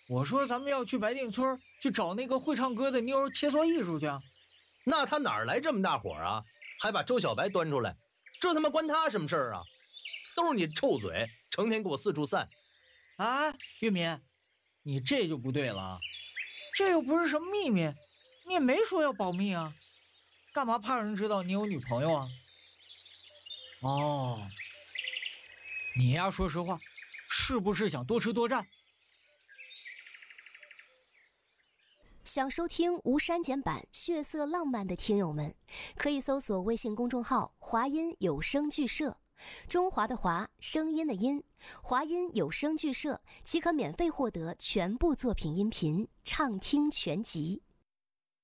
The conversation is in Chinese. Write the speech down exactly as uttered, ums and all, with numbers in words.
我说咱们要去白定村去找那个会唱歌的妞切磋艺术去啊。 那他哪来这么大火啊？还把周小白端出来，这他妈关他什么事儿啊？都是你臭嘴，成天给我四处散。 啊，玉民，你这就不对了，这又不是什么秘密，你也没说要保密啊，干嘛怕人知道你有女朋友啊？哦，你呀，说实话，是不是想多吃多占？ 想收听无删减版血色浪漫的听友们，可以搜索微信公众号华音有声剧社，中华的华，声音的音，华音有声剧社，即可免费获得全部作品音频畅听全集。